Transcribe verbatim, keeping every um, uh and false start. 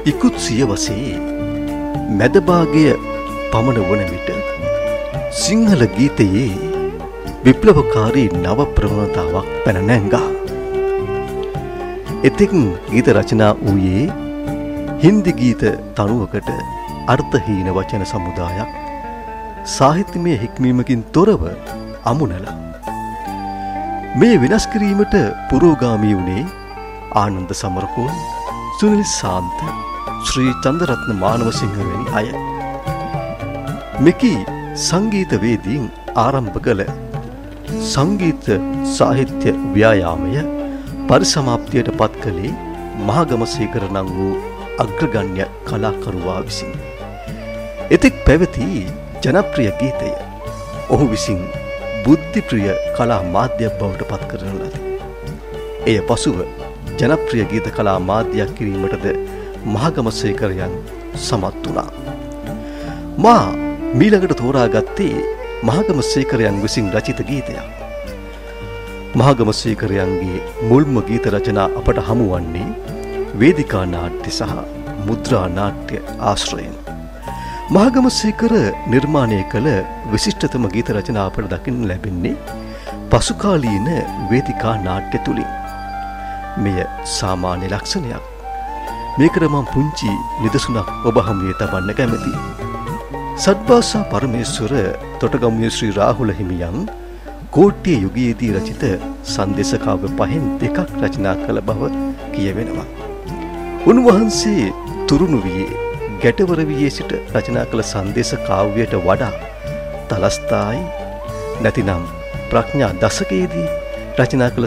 ඉකුත් සියවසේ මැද භාගය පමණ වන විට සිංහල ගීතයේ විප්ලවකාරී නව ප්‍රවණතාවක් පැන නැංගා. එතෙක් ගීත රචනා වූයේ හින්දි ගීත තනුවකට අර්ථහීන වචන සමුදායක් සාහිත්‍යමය හික්මීමකින් තොරව අමුණලා. මේ වෙනස් කිරීමට පුරෝගාමී වුණේ ආනන්ද සමරකෝන්, සුනිල් ශාන්ත, ශ්‍රී චන්දරත්න මානවසිංහ වැනි අය. මෙකී සංගීතවේදීන් ආරම්භ කළ සංගීත සාහිත්‍ය ව්‍යායාමය පරිසමාප්තියට පත් කළේ මහගමසේකර නම් වූ අග්‍රගණ්‍ය කලාකරුවා විසින්. එතෙක් පැවති ජනප්‍රිය ගීතය ඔහු විසින් බුද්ධිප්‍රිය කලා මාධ්‍යයක් බවට පත් කරන ලදී. එය පසුව ජනප්‍රිය ගීත කලා මාධ්‍යයක් කිරීමටද මහගමසේකරයන් සමත් වුණා. මා මීළඟට තෝරාගත්තේ මහගමසේකරයන් විසින් රචිත ගීතයක්. මහගමසේකරයන්ගේ මුල්ම ගීත රචනා අපට හමුවන්නේ වේදිකා නාට්‍ය සහ මුද්‍රා නාට්‍ය ආශ්‍රයෙන්. මහගමසේකර නිර්මාණය කළ විශිෂ්ටතම ගීත රචනා අපට දකින්න ලැබෙන්නේ පසුකාලීන වේදිකා නාට්‍ය තුලින්. මෙය සාමාන්‍ය ලක්ෂණයක්. මේකට මම පුංචි නිදසුනක් ඔබ හමුවේ තබන්න කැමැතියි. සත්භාෂා පරමේශ්වර තොටගමුවේ ශ්‍රී රාහුල හිමියන් කෝට්ටිය යුගයේදී රචිත සංදේශ කාව්‍ය පහෙන් දෙකක් රචනා කළ බව කියවෙනවා. උන්වහන්සේ තුරුණු වියේ ගැටවර වියේ සිට රචනා කළ සංදේශ කාව්‍යයට වඩා තලස්ථායි නැතිනම් ප්‍රඥා දශකයේදී රචනා කළ